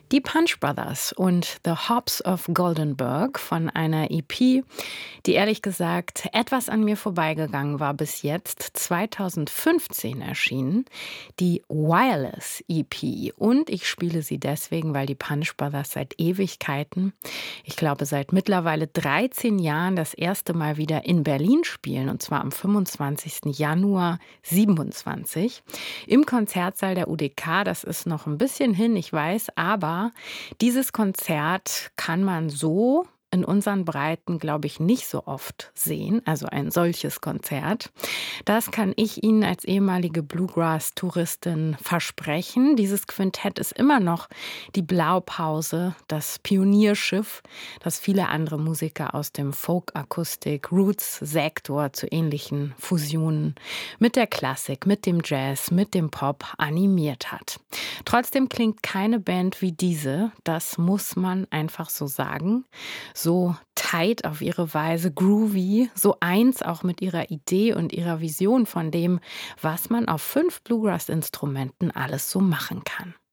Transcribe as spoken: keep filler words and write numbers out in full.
Die Punch Brothers und The Hops of Goldenberg von einer E P, die ehrlich gesagt etwas an mir vorbeigegangen war bis jetzt, zweitausendfünfzehn erschienen, die Wireless E P. Und ich spiele sie deswegen, weil die Punch Brothers seit Ewigkeiten, ich glaube seit mittlerweile dreizehn Jahren, das erste Mal wieder in Berlin spielen, und zwar am fünfundzwanzigsten Januar siebenundzwanzig im Konzertsaal der U D K. Das ist noch ein bisschen hin, ich weiß, aber dieses Konzert kann man so in unseren Breiten, glaube ich, nicht so oft sehen, also ein solches Konzert. Das kann ich Ihnen als ehemalige Bluegrass-Touristin versprechen. Dieses Quintett ist immer noch die Blaupause, das Pionierschiff, das viele andere Musiker aus dem Folk-Akustik-Roots-Sektor zu ähnlichen Fusionen mit der Klassik, mit dem Jazz, mit dem Pop animiert hat. Trotzdem klingt keine Band wie diese, das muss man einfach so sagen. So tight auf ihre Weise, groovy, so eins auch mit ihrer Idee und ihrer Vision von dem, was man auf fünf Bluegrass-Instrumenten alles so machen kann.